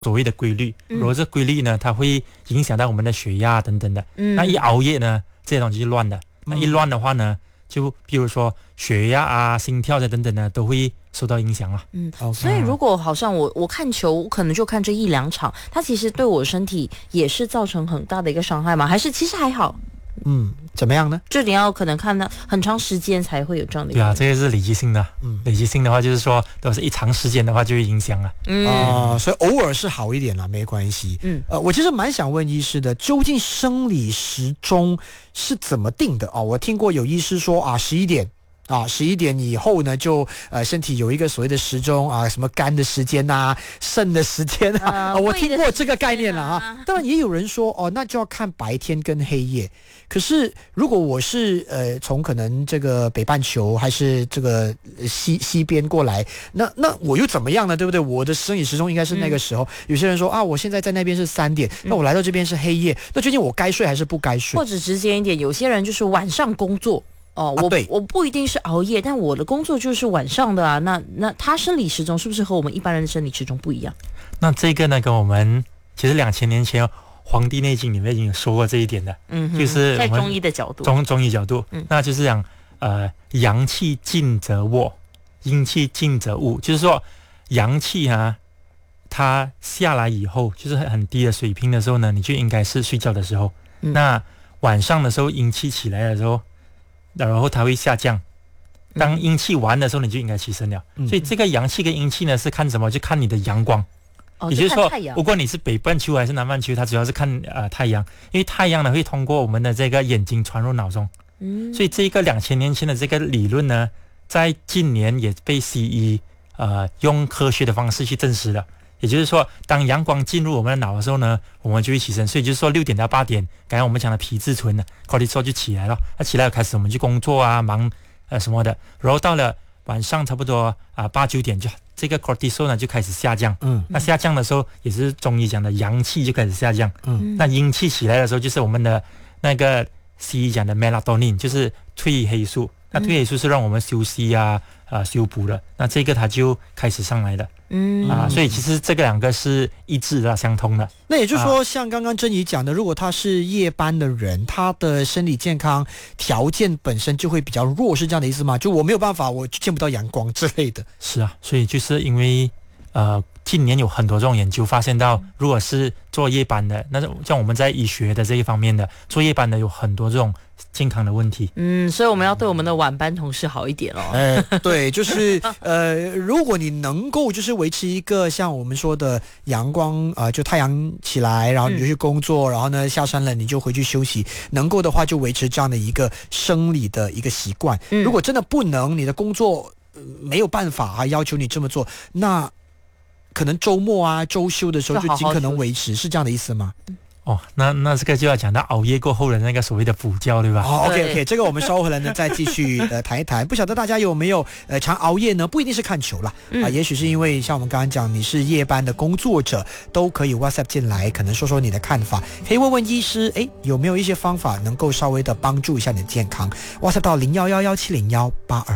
所谓的规律，如果这规律呢，它会影响到我们的血压等等的。那一熬夜呢，这些东西就乱的。那一乱的话呢，就比如说血压啊、心跳的等等呢，都会受到影响了。 所以如果好像我看球，我可能就看这一两场，它其实对我身体也是造成很大的一个伤害吗？还是其实还好？ 怎么样呢？ 就你要可能看到很长时间才会有这样的一个。 对啊，这个是累积性的。累积性的话，就是说，都是一长时间的话就会影响了。 所以偶尔是好一点啦，没关系。我其实蛮想问医师的，究竟生理时钟是怎么定的啊？我听过有医师说啊，11点。11点以后呢，就身体有一个所谓的时钟啊，什么肝的时间啊，肾的时间啊，我听过这个概念了啊。当然也有人说那就要看白天跟黑夜。可是如果我是从可能这个北半球还是这个西边过来，那我又怎么样呢？对不对？我的生理时钟应该是那个时候。有些人说我现在在那边是3点，那我来到这边是黑夜，那究竟我该睡还是不该睡？ 或者直接一点，有些人就是晚上工作。我不一定是熬夜，但我的工作就是晚上的啊。那他生理时钟是不是和我们一般人的生理时钟不一样？那这个呢，跟我们其实2000年前《黄帝内经》里面已经有说过这一点的。就是在中医的角度， 中医角度，那就是讲阳气静则卧，阴气静则悟。就是说阳气它下来以后，就是很低的水平的时候呢，你就应该是睡觉的时候。那晚上的时候，阴气起来的时候。然后它会下降，当阴气完的时候，你就应该起身了。所以这个阳气跟阴气呢，是看什么？就看你的阳光。也就是说，不管你是北半球还是南半球，它主要是看太阳，因为太阳呢会通过我们的这个眼睛传入脑中。所以这个2000年前的这个理论呢，在近年也被西医用科学的方式去证实了。也就是说，当阳光进入我们的脑的时候呢，我们就会起身。所以就是说6点到8点，刚才我们讲的皮质醇呢 cortisol 就起来了。那起来开始我们去工作啊，忙什么的。然后到了晚上差不多8、9点，就这个 cortisol 呢就开始下降。那下降的时候也是中医讲的阳气就开始下降。那阴气起来的时候，就是我们的那个西医讲的 melatonin， 就是褪黑素。那褪黑素是让我们休息修补的。那这个它就开始上来了。所以其实这个两个是一致的，相通的。 那也就是说，像刚刚珍怡讲的，如果他是夜班的人，他的生理健康条件本身就会比较弱，是这样的意思吗？就我没有办法，我见不到阳光之类的。 是啊，所以就是因为近年有很多这种研究发现到，如果是做夜班的，那像我们在医学的这一方面的做夜班的，有很多这种健康的问题。 所以我们要对我们的晚班同事好一点哦。 对，就是如果你能够就是维持一个像我们说的阳光就太阳起来，然后你就去工作，然后呢下山了你就回去休息，能够的话就维持这样的一个生理的一个习惯。如果真的不能，你的工作没有办法要求你这么做，那可能周末周休的时候就尽可能维持，是这样的意思吗？ 那这个就要讲到熬夜过后的那个所谓的补觉，对吧 ？OK， 这个我们稍后回来呢再继续谈一谈。不晓得大家有没有常熬夜呢？不一定是看球啦，也许是因为像我们刚刚讲，你是夜班的工作者，都可以 WhatsApp 进来，可能说说你的看法，可以问问医师，有没有一些方法能够稍微的帮助一下你的健康？WhatsApp 到0111701822。